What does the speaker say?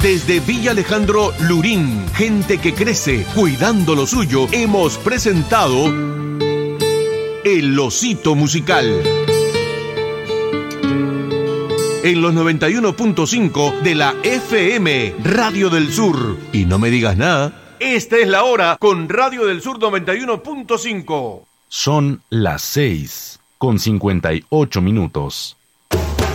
Desde Villa Alejandro Lurín, gente que crece cuidando lo suyo, hemos presentado El Osito Musical. En los 91.5 de la FM, Radio del Sur. Y no me digas nada, esta es la hora con Radio del Sur 91.5. Son las 6:58.